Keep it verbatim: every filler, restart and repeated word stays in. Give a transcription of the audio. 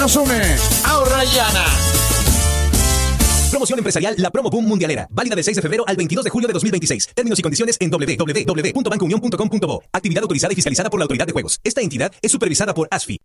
Nos une. Ahorra y gana. Promoción empresarial La Promo Boom Mundialera. Válida del seis de febrero al veintidós de julio de dos mil veintiséis. Términos y condiciones en doble u doble u doble u punto banco unión punto com punto bo. Actividad autorizada y fiscalizada por la Autoridad de Juegos. Esta entidad es supervisada por A S F I.